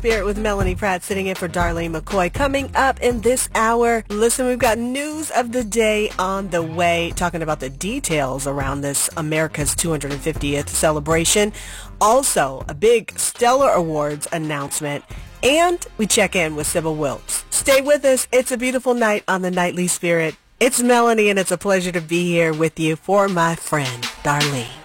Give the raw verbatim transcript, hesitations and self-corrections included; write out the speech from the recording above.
Spirit with Melanie Pratt sitting in for Darlene McCoy. Coming up in this hour, listen, we've got news of the day on the way, talking about the details around this America's two hundred fiftieth celebration. Also, a big Stellar Awards announcement. And we check in with Sybil Wilkes. Stay with us. It's a beautiful night on the Nightly Spirit. It's Melanie, and it's a pleasure to be here with you for my friend, Darlene.